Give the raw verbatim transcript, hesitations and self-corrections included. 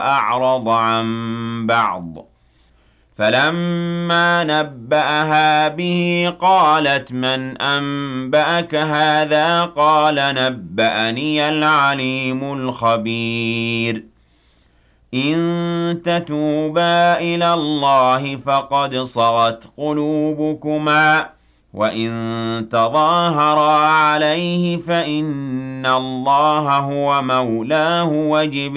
أعرض عن بعض فلما نبأها به قالت من أنبأك هذا قال نبأني العليم الخبير إن تتوبا إلى الله فقد صغت قلوبكما وإن تظاهرا عليه فإن الله هو مولاه وجبريل